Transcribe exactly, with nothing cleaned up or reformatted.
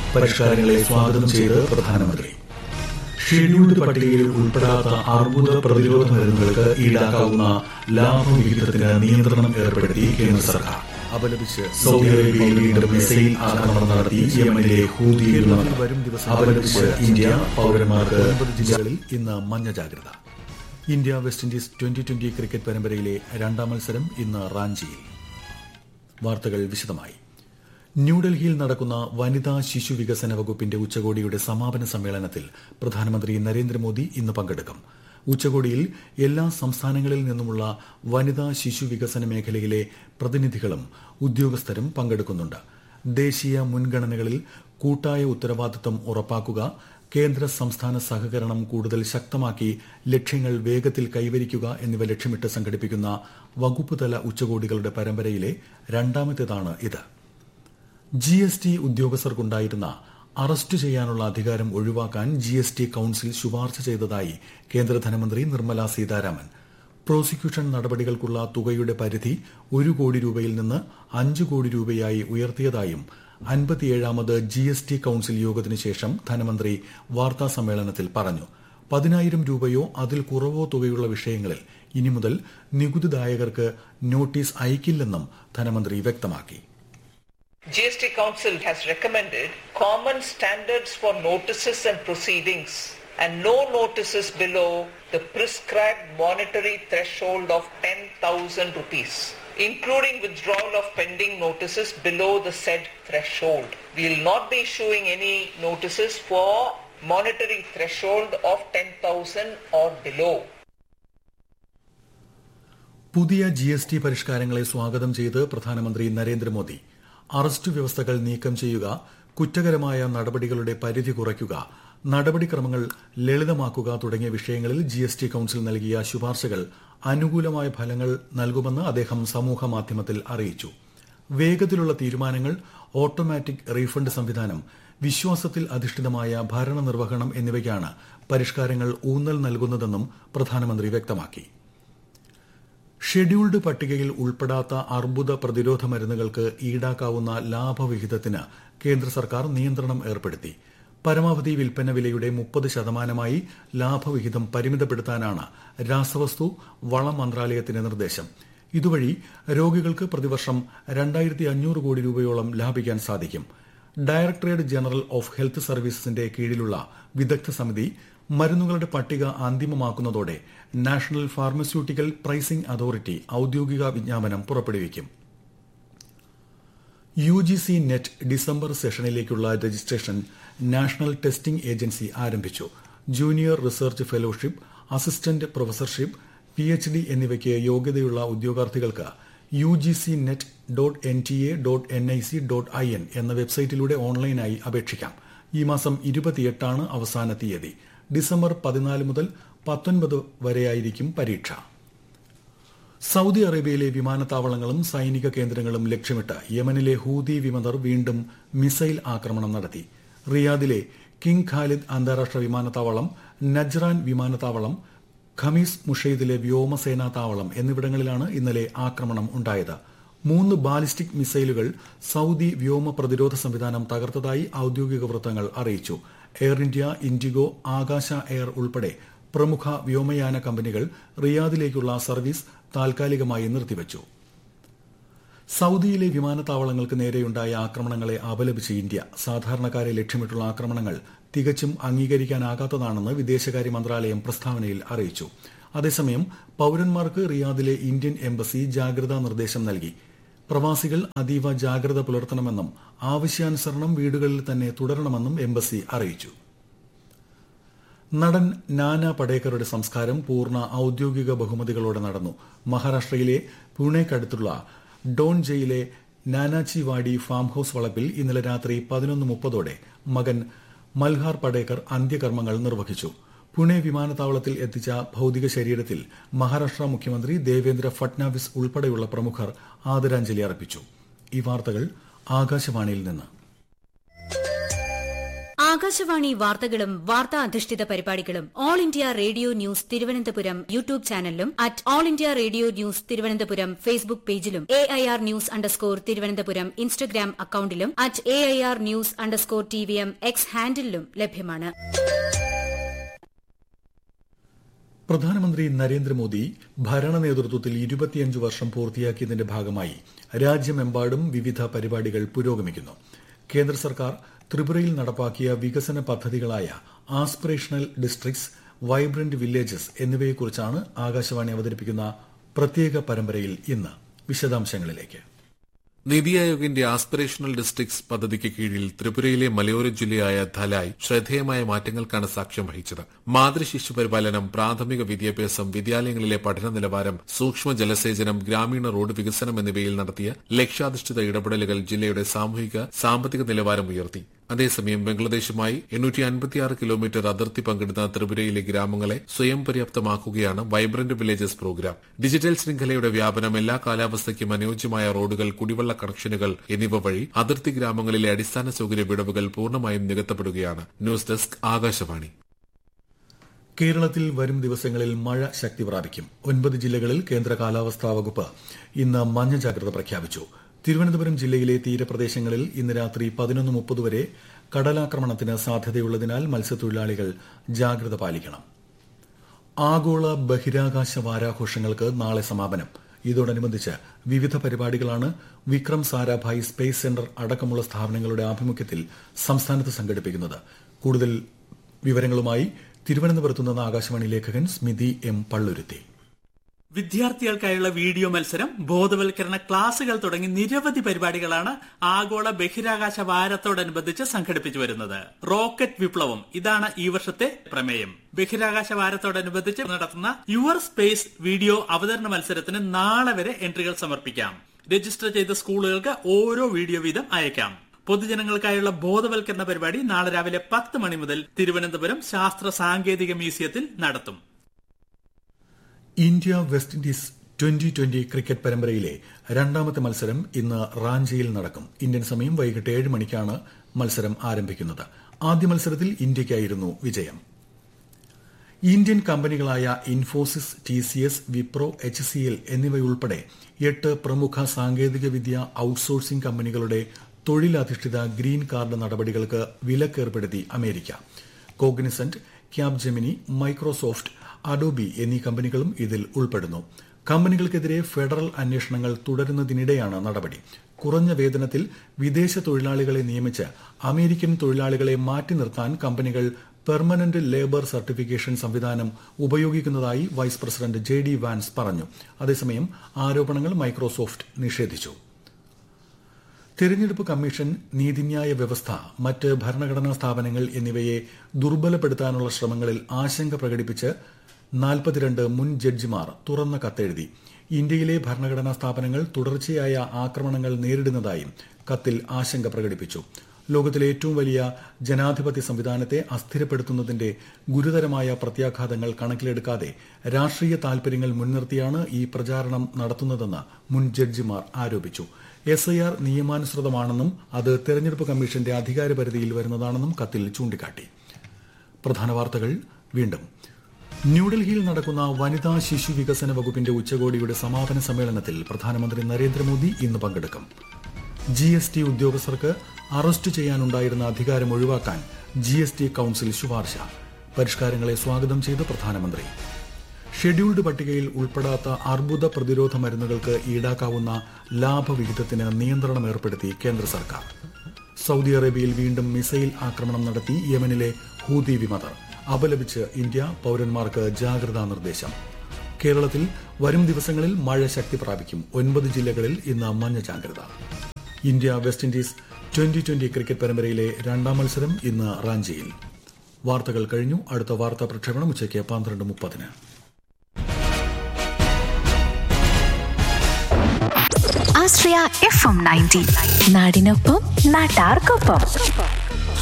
പരിഷ്കാരങ്ങളെ സ്വാഗതം ചെയ്ത് പ്രധാനമന്ത്രി. ഷെഡ്യൂൾഡ് പട്ടികയിൽ ഉൾപ്പെടാത്ത അർബുദ പ്രതിരോധ മരുന്നുകൾക്ക് ഈടാക്കാവുന്ന ലാഭവിഹിതത്തിന് നിയന്ത്രണം ഏർപ്പെടുത്തി കേന്ദ്ര സർക്കാർ. അപലപിച്ച് സൗദി അറേബ്യയിൽ വീണ്ടും മിസൈൽ ആക്രമണം നടത്തി യമനിലെ ഹൂതി വിമതർ. അപലപിച്ച് ഇന്ത്യ പൌരന്മാർക്ക് ഒൻപത് ജില്ലകളിൽ ഇന്ന് മഞ്ഞ ജാഗ്രത. India west Indies twenty twenty cricket പരമ്പരയിലെ രണ്ടാം മത്സരം ഇന്ന് റാഞ്ചിയിൽ. വാർത്തകൾ വിശദമായി. ന്യൂഡൽഹിയിൽ നടക്കുന്ന വനിതാ ശിശു വികസന വകുപ്പിന്റെ ഉച്ചകോടിയുടെ സമാപന സമ്മേളനത്തിൽ പ്രധാനമന്ത്രി നരേന്ദ്രമോദി ഇന്ന് പങ്കെടുക്കും. ഉച്ചകോടിയിൽ എല്ലാ സംസ്ഥാനങ്ങളിൽ നിന്നുമുള്ള വനിതാ ശിശു വികസന മേഖലയിലെ പ്രതിനിധികളും ഉദ്യോഗസ്ഥരും പങ്കെടുക്കുന്നുണ്ട്. ദേശീയ മുൻഗണനകളിൽ കൂട്ടായ ഉത്തരവാദിത്തം ഉറപ്പാക്കുക, കേന്ദ്ര സംസ്ഥാന സഹകരണം കൂടുതൽ ശക്തമാക്കി ലക്ഷ്യങ്ങൾ വേഗത്തിൽ കൈവരിക്കുക എന്നിവ ലക്ഷ്യമിട്ട് സംഘടിപ്പിക്കുന്ന വകുപ്പുതല ഉച്ചകോടികളുടെ പരമ്പരയിലെ രണ്ടാമത്തേതാണ് ഇത്. ജി എസ് ടി ഉദ്യോഗസ്ഥർക്കുണ്ടായിരുന്ന അറസ്റ്റ് ചെയ്യാനുള്ള അധികാരം ഒഴിവാക്കാൻ ജി എസ് ടി കൌൺസിൽ ശുപാർശ ചെയ്തതായി കേന്ദ്ര ധനമന്ത്രി നിർമ്മല സീതാരാമൻ. പ്രോസിക്യൂഷൻ നടപടികൾക്കുള്ള തുകയുടെ പരിധി ഒരു കോടി രൂപയിൽ നിന്ന് അഞ്ച് കോടി രൂപയായി ഉയർത്തിയതായും അൻപത്തിയേഴാമത് ജി എസ് ടി കൌൺസിൽ യോഗത്തിനു ശേഷം ധനമന്ത്രി വാർത്താസമ്മേളനത്തിൽ പറഞ്ഞു. പതിനായിരം രൂപയോ അതിൽ കുറവോ തുകയുള്ള വിഷയങ്ങളിൽ ഇനി മുതൽ നികുതിദായകർക്ക് നോട്ടീസ് അയക്കില്ലെന്നും ധനമന്ത്രി വ്യക്തമാക്കി. G S T Council has recommended common standards for notices and proceedings and no notices below the prescribed monetary threshold of ten thousand rupees, including withdrawal of pending notices below the said threshold. We will not be issuing any notices for monetary threshold of ten thousand or below. പുതിയ G S T പരിഷ്കാരങ്ങളെ സ്വാഗതം ചെയ്ത് പ്രധാനമന്ത്രി Narendra Modi arrest വ്യവസ്ഥകൾ നീക്കം ചെയ്യുക, കുറ്റകരമായ നടപടികളുടെ പരിധി കുറയ്ക്കുക, നടപടിക്രമങ്ങൾ ലളിതമാക്കുക തുടങ്ങിയ വിഷയങ്ങളിൽ ജി എസ് ടി കൌൺസിൽ നൽകിയ ശുപാർശകൾ അനുകൂലമായ ഫലങ്ങൾ നൽകുമെന്ന് അദ്ദേഹം സമൂഹമാധ്യമത്തിൽ അറിയിച്ചു. വേഗത്തിലുള്ള തീരുമാനങ്ങൾ, ഓട്ടോമാറ്റിക് റീഫണ്ട് സംവിധാനം, വിശ്വാസത്തിൽ അധിഷ്ഠിതമായ ഭരണനിർവഹണം എന്നിവയ്ക്കാണ് പരിഷ്കാരങ്ങൾ ഊന്നൽ നൽകുന്നതെന്നും പ്രധാനമന്ത്രി വ്യക്തമാക്കി. ഷെഡ്യൂൾഡ് പട്ടികയിൽ ഉൾപ്പെടാത്ത അർബുദ പ്രതിരോധ മരുന്നുകൾക്ക് ഈടാക്കാവുന്ന ലാഭവിഹിതത്തിന് കേന്ദ്ര സർക്കാർ നിയന്ത്രണം ഏർപ്പെടുത്തി. പരമാവധി വിൽപ്പന വിലയുടെ മുപ്പത് ശതമാനമായി ലാഭവിഹിതം പരിമിതപ്പെടുത്താനാണ് രാസവസ്തു വളം മന്ത്രാലയത്തിന്റെ നിർദ്ദേശം. ഇതുവഴി രോഗികൾക്ക് പ്രതിവർഷം രണ്ടായിരത്തി അഞ്ഞൂറ് കോടി രൂപയോളം ലാഭിക്കാൻ സാധിക്കും. ഡയറക്ടറേറ്റ് ജനറൽ ഓഫ് ഹെൽത്ത് സർവീസസിന്റെ കീഴിലുള്ള വിദഗ്ധ സമിതി മരുന്നുകളുടെ പട്ടിക അന്തിമമാക്കുന്നതോടെ നാഷണൽ ഫാർമസ്യൂട്ടിക്കൽ പ്രൈസിംഗ് അതോറിറ്റി ഔദ്യോഗിക വിജ്ഞാപനം പുറപ്പെടുവിക്കും. U G C net December സെഷനിലേക്കുള്ള registration national testing agency ആരംഭിച്ചു. Junior research fellowship, assistant professorship, P H D എന്നിവയ്ക്ക് യോഗ്യതയുള്ള ഉദ്യോഗാർത്ഥികൾക്ക് U G C net dot N T A dot N I C dot I N എന്ന വെബ്സൈറ്റിലൂടെ ഓൺലൈനായി അപേക്ഷിക്കാം. ഈ മാസം ഇരുപത്തിയെട്ടാണ് അവസാന തീയതി. ഡിസംബർ പതിനാല് മുതൽ പത്തൊൻപത് വരെയായിരിക്കും പരീക്ഷ. സൌദി അറേബ്യയിലെ വിമാനത്താവളങ്ങളും സൈനിക കേന്ദ്രങ്ങളും ലക്ഷ്യമിട്ട് യമനിലെ ഹൂതി വിമതർ വീണ്ടും മിസൈൽ ആക്രമണം നടത്തി. റിയാദിലെ കിങ് ഖാലിദ് അന്താരാഷ്ട്ര വിമാനത്താവളം, നജ്റാൻ വിമാനത്താവളം, ഖമീസ് മുഷൈദിലെ വ്യോമസേനാ താവളം എന്നിവിടങ്ങളിലാണ് ഇന്നലെ ആക്രമണം ഉണ്ടായത്. മൂന്ന് ബാലിസ്റ്റിക് മിസൈലുകൾ സൌദി വ്യോമ പ്രതിരോധ സംവിധാനം തകർത്തതായി ഔദ്യോഗിക വൃത്തങ്ങൾ അറിയിച്ചു. എയർ ഇന്ത്യ, ഇൻഡിഗോ, ആകാശ എയർ ഉൾപ്പെടെ പ്രമുഖ വ്യോമയാന കമ്പനികൾ റിയാദിലേക്കുള്ള സർവീസ് താൽക്കാലികമായി നിർത്തിവച്ചു. സൌദിയിലെ വിമാനത്താവളങ്ങൾക്ക് നേരെയുണ്ടായ ആക്രമണങ്ങളെ അപലപിച്ച് ഇന്ത്യ സാധാരണക്കാരെ ലക്ഷ്യമിട്ടുള്ള ആക്രമണങ്ങൾ തികച്ചും അംഗീകരിക്കാനാകാത്തതാണെന്ന് വിദേശകാര്യ മന്ത്രാലയം പ്രസ്താവനയിൽ അറിയിച്ചു. അതേസമയം പൌരന്മാർക്ക് റിയാദിലെ ഇന്ത്യൻ എംബസി ജാഗ്രതാ നിർദ്ദേശം നൽകി. പ്രവാസികൾ അതീവ ജാഗ്രത പുലർത്തണമെന്നും ആവശ്യാനുസരണം വീടുകളിൽ തന്നെ തുടരണമെന്നും എംബസി അറിയിച്ചു. നടൻ നാനാ പടേക്കറുടെ സംസ്കാരം പൂർണ്ണ ഔദ്യോഗിക ബഹുമതികളോടെ നടന്നു. മഹാരാഷ്ട്രയിലെ പുണെക്കടുത്തുള്ള ഡോൺജയിലെ നാനാച്ചി വാടി ഫാം ഹൌസ് വളപ്പിൽ ഇന്നലെ രാത്രി പതിനൊന്ന് മുപ്പതോടെ മകൻ മൽഹാർ പടേക്കർ അന്ത്യകർമ്മങ്ങൾ നിർവഹിച്ചു. പുണെ വിമാനത്താവളത്തിൽ എത്തിച്ച ഭൌതിക ശരീരത്തിൽ മഹാരാഷ്ട്ര മുഖ്യമന്ത്രി ദേവേന്ദ്ര ഫട്നാവിസ് ഉൾപ്പെടെയുള്ള പ്രമുഖർ ആദരാഞ്ജലി അർപ്പിച്ചു. ഈ വാർത്തകൾ ആകാശവാണിയിൽ നിന്ന്. ആകാശവാണി വാർത്തകളും വാർത്താ അധിഷ്ഠിത പരിപാടികളും all India radio news Thiruvananthapuram YouTube ചാനലിലും at all India radio news Thiruvananthapuram Facebook പേജിലും A I R news underscore Thiruvananthapuram Instagram അക്കൌണ്ടിലും at A I R news underscore T V M X ഹാൻഡിലും ലഭ്യമാണ്. പ്രധാനമന്ത്രി നരേന്ദ്രമോദി ഭരണ നേതൃത്വത്തിൽ ഇരുപത്തിയഞ്ച് വർഷം പൂർത്തിയാക്കിയതിന്റെ ഭാഗമായി രാജ്യമെമ്പാടും വിവിധ പരിപാടികൾ പുരോഗമിക്കുന്നു. കേന്ദ്ര സർക്കാർ ത്രിപുരയിൽ നടപ്പാക്കിയ വികസന പദ്ധതികളായ ആസ്പിറേഷണൽ ഡിസ്ട്രിക്ട്സ്, വൈബ്രന്റ് വില്ലേജസ് എന്നിവയെക്കുറിച്ചാണ് ആകാശവാണി അവതരിപ്പിക്കുന്ന പ്രത്യേക പരമ്പരയിൽ ഇന്ന്. വിശദാംശങ്ങളിലേക്ക്. നിതി ആയോഗിന്റെ ആസ്പിറേഷണൽ ഡിസ്ട്രിക്ട്സ് പദ്ധതിക്ക് കീഴിൽ ത്രിപുരയിലെ മലയോര ജില്ലയായ ധലായ് ശ്രദ്ധേയമായ മാറ്റങ്ങൾക്കാണ് സാക്ഷ്യം വഹിച്ചത്. മാതൃശിശു പരിപാലനം, പ്രാഥമിക വിദ്യാഭ്യാസം, വിദ്യാലയങ്ങളിലെ പഠന നിലവാരം, സൂക്ഷ്മ ജലസേചനം, ഗ്രാമീണ റോഡ് വികസനം എന്നിവയിൽ നടത്തിയ ലക്ഷ്യാധിഷ്ഠിത ഇടപെടലുകൾ ജില്ലയുടെ സാമൂഹിക സാമ്പത്തിക നിലവാരം ഉയർത്തി. അതേസമയം ബംഗ്ലാദേശുമായി എണ്ണൂറ്റി അൻപത്തിയാറ് കിലോമീറ്റർ അതിർത്തി പങ്കിടുന്ന ത്രിപുരയിലെ ഗ്രാമങ്ങളെ സ്വയം പര്യാപ്തമാക്കുകയാണ് വൈബ്രന്റ് വില്ലേജസ് പ്രോഗ്രാം. ഡിജിറ്റൽ ശൃംഖലയുടെ വ്യാപനം, എല്ലാ കാലാവസ്ഥയ്ക്കും അനുയോജ്യമായ റോഡുകൾ, കുടിവെള്ള കണക്ഷനുകൾ എന്നിവ വഴി അതിർത്തി ഗ്രാമങ്ങളിലെ അടിസ്ഥാന സൌകര്യ വിടവുകൾ പൂർണ്ണമായും നികത്തപ്പെടുകയാണ്. News desk, Akashvani. കേരളത്തിൽ വരും ദിവസങ്ങളിൽ മഴ ശക്തി പ്രാപിക്കും. ഒൻപത് ജില്ലകളിൽ കേന്ദ്ര കാലാവസ്ഥാ വകുപ്പ് ഇന്ന് മഞ്ഞ ജാഗ്രത പ്രഖ്യാപിച്ചു. തിരുവനന്തപുരം ജില്ലയിലെ തീരപ്രദേശങ്ങളിൽ ഇന്ന് രാത്രി പതിനൊന്ന് മുപ്പത് വരെ കടലാക്രമണത്തിന് സാധ്യതയുള്ളതിനാൽ മത്സ്യത്തൊഴിലാളികൾ ജാഗ്രത പാലിക്കണം. ആഗോള ബഹിരാകാശ വാരാഘോഷങ്ങൾക്ക് നാളെ സമാപനം. ഇതോടനുബന്ധിച്ച് വിവിധ പരിപാടികളാണ് വിക്രം സാരാഭായ് സ്പേസ് സെന്റർ അടക്കമുള്ള സ്ഥാപനങ്ങളുടെ ആഭിമുഖ്യത്തിൽ സംസ്ഥാനത്ത് സംഘടിപ്പിക്കുന്നത്. കൂടുതൽ വിവരങ്ങളുമായി തിരുവനന്തപുരത്തു നിന്ന് ആകാശവാണി ലേഖകൻ സ്മിതി എം പള്ളുരുത്തി. വിദ്യാർത്ഥികൾക്കായുള്ള വീഡിയോ മത്സരം, ബോധവൽക്കരണ ക്ലാസുകൾ തുടങ്ങി നിരവധി പരിപാടികളാണ് ആഗോള ബഹിരാകാശ വാരത്തോടനുബന്ധിച്ച് സംഘടിപ്പിച്ചു വരുന്നത്. റോക്കറ്റ് വിപ്ലവം, ഇതാണ് ഈ വർഷത്തെ പ്രമേയം. ബഹിരാകാശ വാരത്തോടനുബന്ധിച്ച് നടത്തുന്ന യുവർ സ്പേസ് വീഡിയോ അവതരണ മത്സരത്തിന് നാളെ വരെ എൻട്രികൾ സമർപ്പിക്കാം. രജിസ്റ്റർ ചെയ്ത സ്കൂളുകൾക്ക് ഓരോ വീഡിയോ വീതം അയക്കാം. പൊതുജനങ്ങൾക്കായുള്ള ബോധവൽക്കരണ പരിപാടി നാളെ രാവിലെ പത്ത് മണി മുതൽ തിരുവനന്തപുരം ശാസ്ത്ര സാങ്കേതിക മ്യൂസിയത്തിൽ നടത്തും. India west Indies twenty twenty cricket പരമ്പരയിലെ രണ്ടാമത്തെ മത്സരം ഇന്ന് റാഞ്ചിയിൽ നടക്കും. ഇന്ത്യൻ സമയം വൈകിട്ട് ഏഴ് മണിക്കാണ് മത്സരം ആരംഭിക്കുന്നത്. ആദ്യ മത്സരത്തിൽ ഇന്ത്യയ്ക്കായിരുന്നു വിജയം. Indian കമ്പനികളായ Infosys, T C S, Wipro, H C L എന്നിവയുൾപ്പെടെ എട്ട് പ്രമുഖ സാങ്കേതികവിദ്യ ഔട്ട്സോഴ്സിംഗ് കമ്പനികളുടെ തൊഴിലധിഷ്ഠിത ഗ്രീൻ കാർഡ് നടപടികൾക്ക് വിലക്കേർപ്പെടുത്തി അമേരിക്ക. കോഗ്നിസന്റ്, ക്യാപ്ജെമിനി, മൈക്രോസോഫ്റ്റ്, അഡോബി എന്നീ കമ്പനികളും ഇതിൽ ഉൾപ്പെടുന്നു. കമ്പനികൾക്കെതിരെ ഫെഡറൽ അന്വേഷണങ്ങൾ തുടരുന്നതിനിടെയാണ് നടപടി. കുറഞ്ഞ വേതനത്തിൽ വിദേശ തൊഴിലാളികളെ നിയമിച്ച് അമേരിക്കൻ തൊഴിലാളികളെ മാറ്റി നിർത്താൻ കമ്പനികൾ പെർമനന്റ് ലേബർ സർട്ടിഫിക്കേഷൻ സംവിധാനം ഉപയോഗിക്കുന്നതായി vice president J D Vance പറഞ്ഞു. അതേസമയം ആരോപണങ്ങൾ മൈക്രോസോഫ്റ്റ് നിഷേധിച്ചു. തെരഞ്ഞെടുപ്പ് കമ്മീഷൻ, നീതിന്യായ വ്യവസ്ഥ, മറ്റ് ഭരണഘടനാ സ്ഥാപനങ്ങൾ എന്നിവയെ ദുർബലപ്പെടുത്താനുള്ള ശ്രമങ്ങളിൽ ആശങ്ക പ്രകടിപ്പിച്ച് നാൽപ്പത്തിരണ്ട് മുൻ ജഡ്ജിമാർ തുറന്ന കത്തെഴുതി. ഇന്ത്യയിലെ ഭരണഘടനാ സ്ഥാപനങ്ങൾ തുടർച്ചയായ ആക്രമണങ്ങൾ നേരിടുന്നതായും കത്തിൽ ആശങ്ക പ്രകടിപ്പിച്ചു. ലോകത്തിലെ ഏറ്റവും വലിയ ജനാധിപത്യ സംവിധാനത്തെ അസ്ഥിരപ്പെടുത്തുന്നതിന്റെ ഗുരുതരമായ പ്രത്യാഘാതങ്ങൾ കണക്കിലെടുക്കാതെ രാഷ്ട്രീയ താൽപര്യങ്ങൾ മുൻനിർത്തിയാണ് ഈ പ്രചാരണം നടത്തുന്നതെന്ന് മുൻ ജഡ്ജിമാർ ആരോപിച്ചു. എസ് ഐ ആർ നിയമാനുസൃതമാണെന്നും അത് തെരഞ്ഞെടുപ്പ് കമ്മീഷന്റെ അധികാരപരിധിയിൽ വരുന്നതാണെന്നും കത്തിൽ ചൂണ്ടിക്കാട്ടി. പ്രധാന വാർത്തകൾ വീണ്ടും. ന്യൂഡൽഹിയിൽ നടക്കുന്ന വനിതാ ശിശു വികസന വകുപ്പിന്റെ ഉച്ചകോടിയുടെ സമാപന സമ്മേളനത്തിൽ പ്രധാനമന്ത്രി നരേന്ദ്രമോദി ഇന്ന് പങ്കെടുക്കും. ജി എസ് ടി ഉദ്യോഗസ്ഥർക്ക് അറസ്റ്റ് ചെയ്യാനുണ്ടായിരുന്ന അധികാരം ഒഴിവാക്കാൻ ജി എസ് ടി കൌൺസിൽ ശുപാർശ. പരിഷ്കാരങ്ങളെ സ്വാഗതം ചെയ്ത് പ്രധാനമന്ത്രി. ഷെഡ്യൂൾഡ് പട്ടികയിൽ ഉൾപ്പെടാത്ത അർബുദ പ്രതിരോധ മരുന്നുകൾക്ക് ഈടാക്കാവുന്ന ലാഭവിഹിതത്തിന് നിയന്ത്രണം ഏർപ്പെടുത്തി കേന്ദ്ര സർക്കാർ. സൌദി അറേബ്യയിൽ വീണ്ടും മിസൈൽ ആക്രമണം നടത്തി യമനിലെ ഹൂതി വിമതർ. അപലപിച്ച് ഇന്ത്യ, പൌരന്മാർക്ക് ജാഗ്രതാ നിർദ്ദേശം. കേരളത്തിൽ വരും ദിവസങ്ങളിൽ മഴ ശക്തി പ്രാപിക്കും. ഒൻപത് ജില്ലകളിൽ ഇന്ന് മഞ്ഞ ജാഗ്രത. India west Indies twenty twenty cricket പരമ്പരയിലെ രണ്ടാം മത്സരം ഇന്ന് റാഞ്ചിയിൽ. വാർത്തകൾ കഴിഞ്ഞു. അടുത്ത വാർത്താ പ്രക്ഷേപണം ഉച്ചയ്ക്ക് പന്ത്രണ്ട് മുപ്പതിന്. ആശ്രയ എഫ് എം നയൻറ്റി, നാടിനൊപ്പം നാട്ടാർക്കൊപ്പം.